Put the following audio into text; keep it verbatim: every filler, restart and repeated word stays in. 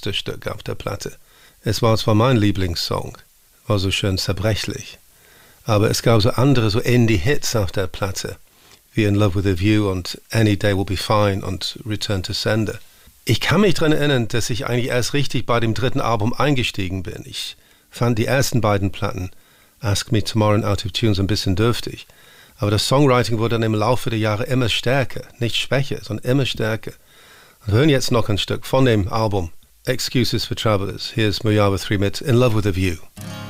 schönste Stück auf der Platte. Es war zwar mein Lieblingssong, war so schön zerbrechlich, aber es gab so andere, so Indie-Hits auf der Platte, wie In Love with a View und Any Day Will Be Fine und Return to Sender. Ich kann mich daran erinnern, dass ich eigentlich erst richtig bei dem dritten Album eingestiegen bin. Ich fand die ersten beiden Platten, Ask Me Tomorrow und Out of Tune, so ein bisschen dürftig. Aber das Songwriting wurde dann im Laufe der Jahre immer stärker, nicht schwächer, sondern immer stärker. Wir hören jetzt noch ein Stück von dem Album Excuses for Travelers. Hier ist Mojave drei mit In Love with a View.